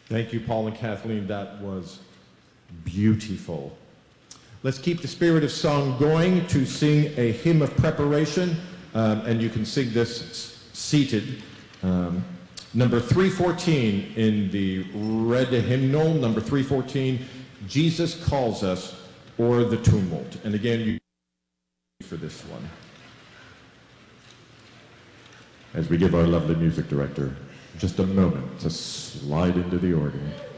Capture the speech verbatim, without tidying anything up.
Thank you, Paul and Kathleen. That was beautiful. Let's keep the spirit of song going to sing a hymn of preparation, um, and you can sing this s- seated. Um, number three fourteen in the red hymnal, number three fourteen, Jesus Calls Us O'er the Tumult. And again, you for this one. As we give our lovely music director just a moment to slide into the organ.